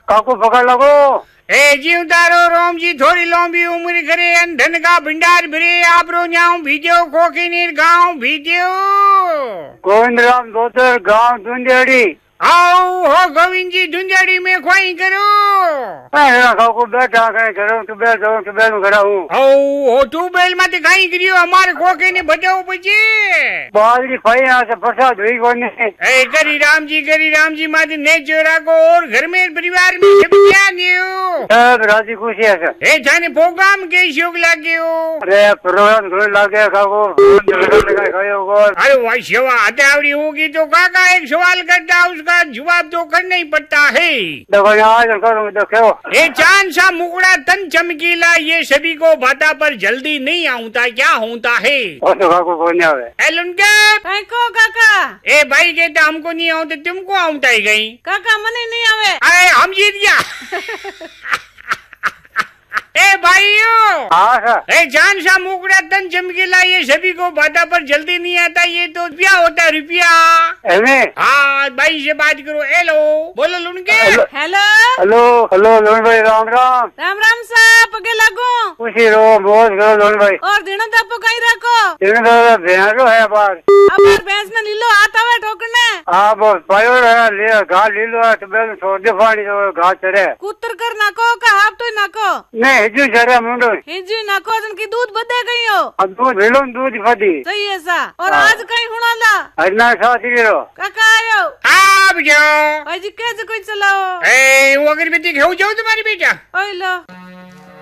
काकू पकड़ लगो। ए जीवदारो रोम जी थोड़ी लंबी उम्र करे धन का भंडार भरे आप रो न्याऊ भीजो खोके नीर गाँव भीजो गोविंद राम दोतर गाँव दुंदेड़ी। आओ हो गोविंद जी धुंजाड़ी में ख्वाई करो। काकू बैठा करो टूबेल खड़ा हूँ। हो ट्यूबवेल में खाई करियो हमारे खोके ने बचाओ बचे बाजरी खाई यहाँ से प्रसाद हुई कोने। करी राम जी माते ने चोरा को और घर में परिवार में सब क्या दियो सब राजी खुशी है सर। ए थाने प्रोग्राम के शौक लागे हो। अरे प्रोग्राम थोड़ी लागे काकू। अरे भाई सेवा हतावड़ी होगी तो काका एक सवाल करता उसका जवाब तो करना ही पड़ता है। देखो ये चांद सा मुकड़ा तन चमकीला ये सभी को भाता पर जल्दी नहीं आऊता क्या होता है। काकू को नहीं आवे। काका ए भाई कहता हमको नहीं आऊते तुमको आऊता ही गई। काका मने नहीं आवे। अरे हम जीत गया। ए भाइयों ए जान सा मुकड़ा तन चमकीला ये सभी को भाता पर जल्दी नहीं आता ये तो रुपया होता है रुपया। हाँ भाई से बात करो। हेलो बोलो लुनके। हेलो हेलो लोन भाई राम राम। राम राम साहब पगे लागो। खुशी रहो बहुत करो लोन भाई। और दिनों तब कहीं रखो। भैंसो है बार। अब भैंस ने लीलो आता हुआ ठोकने। हाँ बस पायो ले घास लीलो है तो छोड़ दे पानी तो घास चढ़े। कुतर कर नाको का हाथ तो नाको। नहीं हिजू चढ़े मुंडो। हिजू नाको जन की दूध बदे गई हो। अब दूध भिलो दूध फदी। सही है सा। और आज कहीं हुआ ला। अजना साथ ही रो। काका आयो। आप जाओ। भाई जी कैसे कोई चलाओ। वो अगरबत्ती खाओ जाओ तुम्हारी बेटा। ओए लो।